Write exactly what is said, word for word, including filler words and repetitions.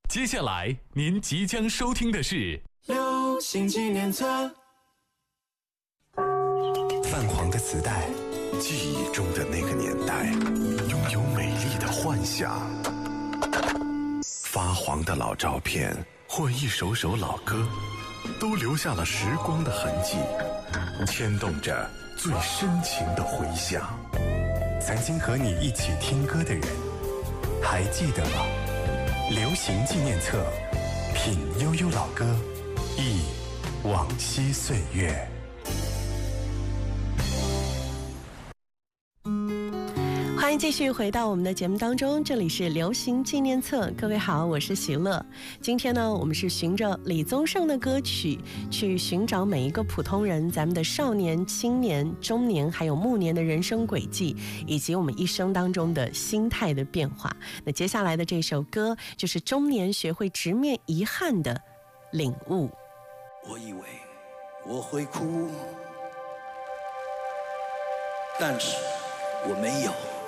接下来您即将收听的是流行纪念册。 泛黄的磁带，记忆中的那个年代，拥有美丽的幻想。发黄的老照片或一首首老歌，都留下了时光的痕迹，牵动着最深情的回响。曾经和你一起听歌的人，还记得吗？流行纪念册，品悠悠老歌，忆往昔岁月。 欢迎继续回到我们的节目当中，这里是流行纪念册。各位好，我是喜乐。今天呢，我们是循着李宗盛的歌曲，去寻找每一个普通人，咱们的少年、青年、中年还有暮年的人生轨迹，以及我们一生当中的心态的变化。那接下来的这首歌，就是中年学会直面遗憾的领悟。 我以为我会哭，但是我没有。